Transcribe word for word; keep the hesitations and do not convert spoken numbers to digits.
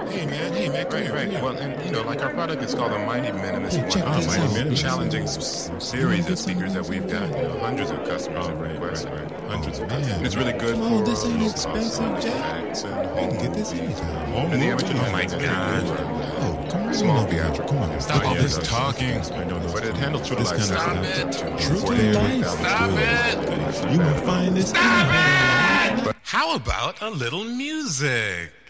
Hey man, hey man, come Right, here, right. come here. Well, and you know, like our product is called the Mighty Minimalist. Hey, check One. this It's out. a Mighty challenging Minimalist. s- series of speakers that we've got. You know, hundreds of customers Oh, have right, requested. right, right. Hundreds Oh, of customers. man. And it's really good Come for on, this ain't low expensive, cost Jack. effects and You home can get this movies. anytime. Home And the movies. amateur Oh, might my very God. good. Oh, come on. Small over here. theatrical. Come on. Stop all Yeah, this yeah, talking. I know those But it handles true to this life. kind of Stop stuff. it. True to forty-eight life. thousand. Stop it. You won't find this. How about a little music?